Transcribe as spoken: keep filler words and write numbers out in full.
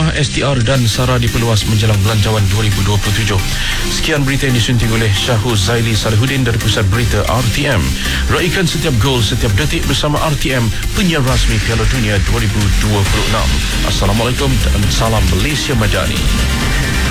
Jemaah S T R dan SARA diperluas menjelang Belanjawan dua ribu dua puluh tujuh. Sekian berita yang disunting oleh Syahuz Zaili Salihuddin dari Pusat Berita R T M. Raikan setiap gol, setiap detik bersama R T M, penyiar rasmi Piala Dunia dua ribu dua puluh enam. Assalamualaikum dan salam Malaysia Madani.